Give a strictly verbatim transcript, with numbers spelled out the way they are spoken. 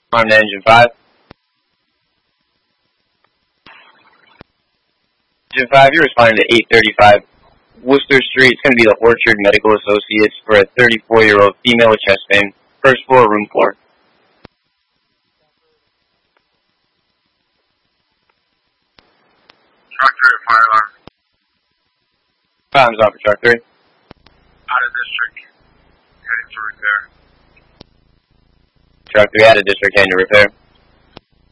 On to engine five. Engine five, you're responding to eight thirty-five Worcester Street. It's going to be the Orchard Medical Associates for a thirty-four-year-old female with chest pain. First floor, room four. Truck three, fire alarm. Time's on for truck three. Out of district. Heading to repair. Truck three out of district, heading to repair.